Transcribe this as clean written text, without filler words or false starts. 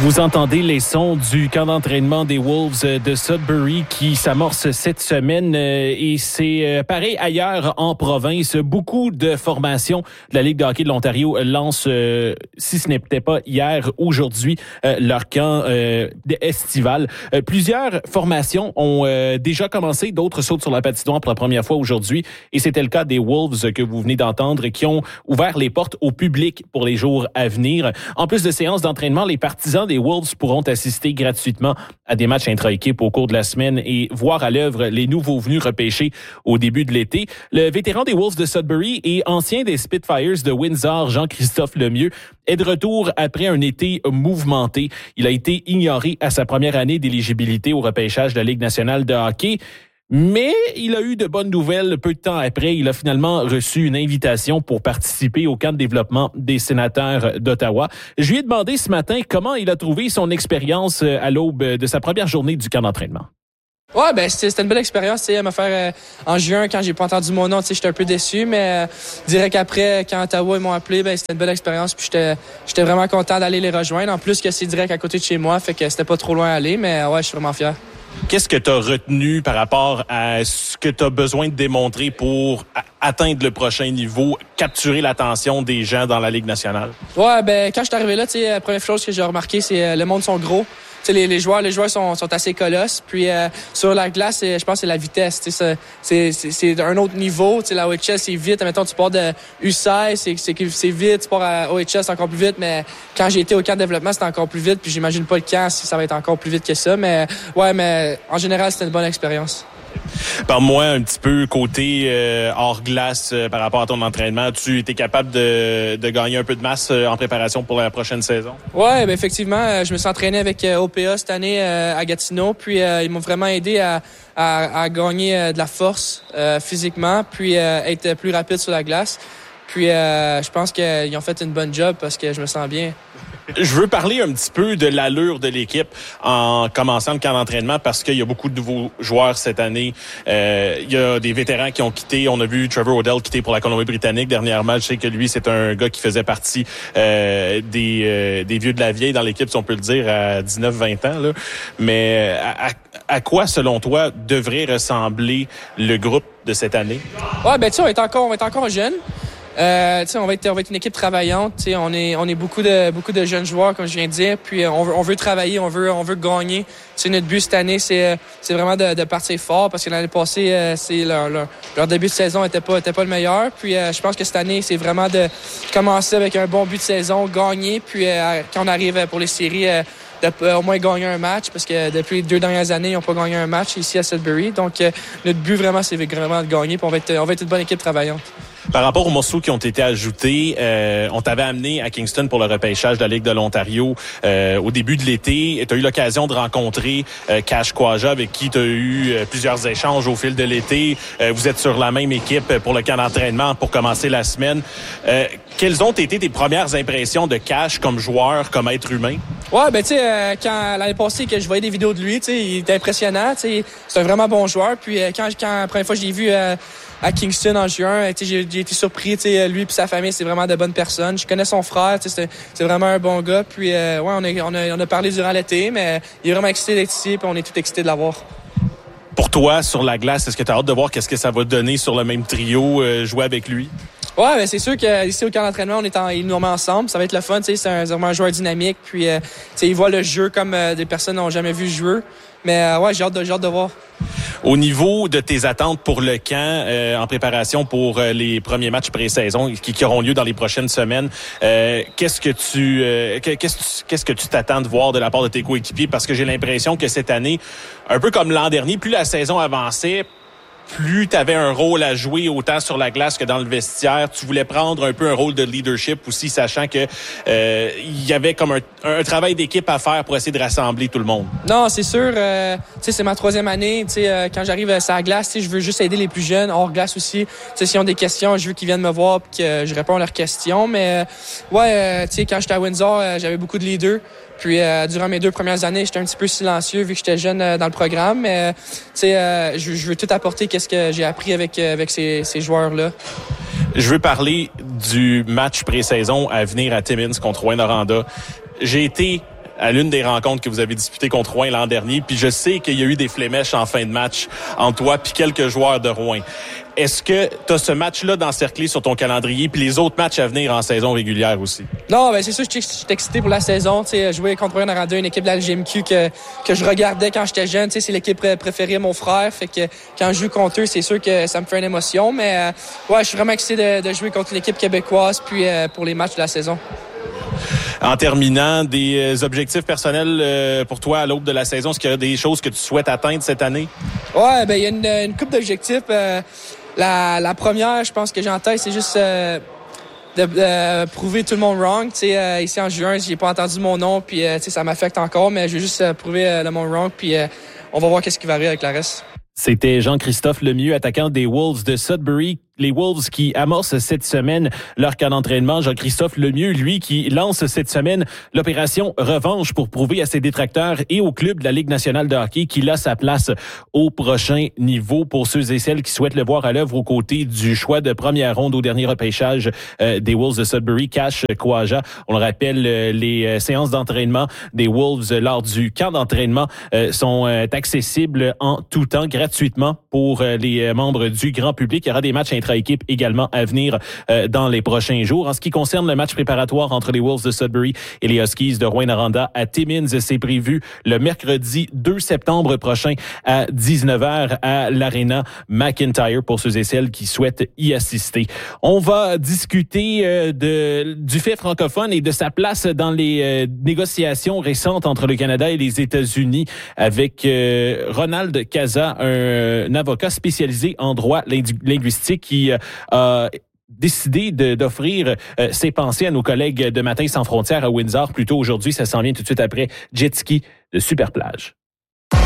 Vous entendez les sons du camp d'entraînement des Wolves de Sudbury qui s'amorce cette semaine et c'est pareil ailleurs en province. Beaucoup de formations de la Ligue de hockey de l'Ontario lancent, si ce n'était pas hier, aujourd'hui, leur camp estival. Plusieurs formations ont déjà commencé, d'autres sautent sur la patinoire pour la première fois aujourd'hui et c'était le cas des Wolves que vous venez d'entendre qui ont ouvert les portes au public pour les jours à venir. En plus de séances d'entraînement, les partisans des Wolves pourront assister gratuitement à des matchs intra-équipes au cours de la semaine et voir à l'œuvre les nouveaux venus repêchés au début de l'été. Le vétéran des Wolves de Sudbury et ancien des Spitfires de Windsor, Jean-Christophe Lemieux, est de retour après un été mouvementé. Il a été ignoré à sa première année d'éligibilité au repêchage de la Ligue nationale de hockey. Mais il a eu de bonnes nouvelles peu de temps après. Il a finalement reçu une invitation pour participer au camp de développement des sénateurs d'Ottawa. Je lui ai demandé ce matin comment il a trouvé son expérience à l'aube de sa première journée du camp d'entraînement. Ouais, ben c'était une belle expérience, à me faire en juin quand j'ai pas entendu mon nom, j'étais un peu déçu, mais direct après quand Ottawa ils m'ont appelé, ben c'était une belle expérience, puis j'étais vraiment content d'aller les rejoindre. En plus que c'est direct à côté de chez moi, fait que c'était pas trop loin à aller, mais ouais, je suis vraiment fier. Qu'est-ce que tu as retenu par rapport à ce que tu as besoin de démontrer pour atteindre le prochain niveau, capturer l'attention des gens dans la Ligue nationale? Ouais, ben quand je suis arrivé là, la première chose que j'ai remarqué, c'est le monde sont gros. Les joueurs sont assez colosses. Puis sur la glace, je pense que c'est la vitesse. C'est un autre niveau. La OHL, c'est vite. Mettons, tu pars de U16, c'est vite. Tu pars à OHL, c'est encore plus vite. Mais quand j'ai été au camp de développement, c'était encore plus vite. Puis j'imagine pas le camp si ça va être encore plus vite que ça. Mais ouais, mais en général, c'était une bonne expérience. Parle-moi un petit peu côté hors glace par rapport à ton entraînement. Tu étais capable de gagner un peu de masse en préparation pour la prochaine saison? Ouais, ben effectivement, je me suis entraîné avec OPA cette année à Gatineau, puis ils m'ont vraiment aidé à gagner de la force physiquement, puis être plus rapide sur la glace. Puis je pense qu'ils ont fait une bonne job parce que je me sens bien. Je veux parler un petit peu de l'allure de l'équipe en commençant le camp d'entraînement parce qu'il y a beaucoup de nouveaux joueurs cette année. Il y a des vétérans qui ont quitté. On a vu Trevor O'Dell quitter pour la Colombie-Britannique dernièrement. Je sais que lui, c'est un gars qui faisait partie des vieux de la vieille dans l'équipe, si on peut le dire, à 19-20 ans. Là. Mais à quoi, selon toi, devrait ressembler le groupe de cette année? Ouais, ben tu sais, on va être encore jeune. On va être une équipe travaillante. On est beaucoup de jeunes joueurs, comme je viens de dire. Puis on veut travailler, on veut gagner. Notre but cette année, c'est vraiment de partir fort parce que l'année passée, leur début de saison était pas le meilleur. Puis je pense que cette année, c'est vraiment de commencer avec un bon but de saison, gagner. Puis quand on arrive pour les séries, au moins gagner un match parce que depuis les 2 dernières années, ils n'ont pas gagné un match ici à Sudbury. Donc notre but vraiment, c'est vraiment de gagner. Puis on va être une bonne équipe travaillante. Par rapport aux morceaux qui ont été ajoutés, on t'avait amené à Kingston pour le repêchage de la Ligue de l'Ontario au début de l'été. Tu as eu l'occasion de rencontrer Cash Quaja avec qui tu as eu plusieurs échanges au fil de l'été. Vous êtes sur la même équipe pour le camp d'entraînement pour commencer la semaine. Quelles ont été tes premières impressions de Cash comme joueur, comme être humain? Ouais, ben tu sais, quand l'année passée que je voyais des vidéos de lui, tu sais, il était impressionnant. Tu sais, c'est un vraiment bon joueur. Puis quand la première fois que je l'ai vu à Kingston en juin, tu sais, j'ai été surpris. Tu sais, lui et sa famille, c'est vraiment de bonnes personnes. Je connais son frère. Tu sais, c'est vraiment un bon gars. Puis ouais, on a parlé durant l'été, mais il est vraiment excité d'être ici. Puis on est tout excités de l'avoir. Pour toi, sur la glace, est-ce que tu as hâte de voir qu'est-ce que ça va donner sur le même trio, jouer avec lui? Ouais, ben c'est sûr qu'ici au camp d'entraînement, il nous met ensemble. Ça va être le fun, tu sais, c'est vraiment un joueur dynamique. Puis, tu sais, il voit le jeu comme des personnes n'ont jamais vu jouer. Mais ouais, j'ai hâte de voir. Au niveau de tes attentes pour le camp, en préparation pour les premiers matchs pré-saison qui auront lieu dans les prochaines semaines, qu'est-ce que tu t'attends de voir de la part de tes coéquipiers? Parce que j'ai l'impression que cette année, un peu comme l'an dernier, plus la saison avançait, plus tu avais un rôle à jouer autant sur la glace que dans le vestiaire. Tu voulais prendre un peu un rôle de leadership aussi, sachant que il y avait comme un travail d'équipe à faire pour essayer de rassembler tout le monde. Non, c'est sûr. Tu sais, c'est ma 3e année. Tu sais, quand j'arrive sur la glace, tu sais, je veux juste aider les plus jeunes, hors glace aussi. Tu sais, s'ils ont des questions, je veux qu'ils viennent me voir et que je réponds à leurs questions. Mais ouais, tu sais, quand j'étais à Windsor, j'avais beaucoup de leaders. Puis durant mes 2 premières années, j'étais un petit peu silencieux vu que j'étais jeune dans le programme. Mais tu sais, je veux tout apporter qu'est-ce que j'ai appris avec ces joueurs-là. Je veux parler du match pré-saison à venir à Timmins contre Rouyn-Noranda. J'ai été à l'une des rencontres que vous avez disputées contre Rouen l'an dernier. Puis je sais qu'il y a eu des flémèches en fin de match entre toi puis quelques joueurs de Rouen. Est-ce que tu as ce match-là d'encerclé sur ton calendrier puis les autres matchs à venir en saison régulière aussi? Non, ben c'est sûr, je suis excité pour la saison. Jouer contre Rouen Noranda, une équipe de la LGMQ que je regardais quand j'étais jeune. C'est l'équipe préférée de mon frère. Fait que quand je joue contre eux, c'est sûr que ça me fait une émotion. Mais ouais, je suis vraiment excité de jouer contre une équipe québécoise puis pour les matchs de la saison. En terminant, des objectifs personnels pour toi à l'aube de la saison, est-ce qu'il y a des choses que tu souhaites atteindre cette année? Ouais, ben il y a une couple d'objectifs. La première, je pense que j'ai en tête, c'est juste de prouver tout le monde wrong. Ici en juin, j'ai pas entendu mon nom, puis ça m'affecte encore, mais je veux juste prouver le monde wrong, puis on va voir qu'est-ce qui va arriver avec la reste. C'était Jean-Christophe Lemieux, attaquant des Wolves de Sudbury. Les Wolves qui amorcent cette semaine leur camp d'entraînement. Jean-Christophe Lemieux, lui, qui lance cette semaine l'opération Revanche pour prouver à ses détracteurs et au club de la Ligue nationale de hockey qu'il a sa place au prochain niveau pour ceux et celles qui souhaitent le voir à l'œuvre aux côtés du choix de première ronde au dernier repêchage des Wolves de Sudbury, Cash Kouaja. On le rappelle, les séances d'entraînement des Wolves lors du camp d'entraînement sont accessibles en tout temps gratuitement pour les membres du grand public. Il y aura des matchs intra-équipe également à venir dans les prochains jours. En ce qui concerne le match préparatoire entre les Wolves de Sudbury et les Huskies de Rouyn-Noranda à Timmins, c'est prévu le mercredi 2 septembre prochain à 19h à l'Arena McIntyre pour ceux et celles qui souhaitent y assister. On va discuter du fait francophone et de sa place dans les négociations récentes entre le Canada et les États-Unis avec Ronald Casa, un avocat spécialisé en droit linguistique qui a décidé d'offrir ses pensées à nos collègues de Matin sans frontières à Windsor. Plus tôt aujourd'hui, ça s'en vient tout de suite après Jet Ski de Superplage.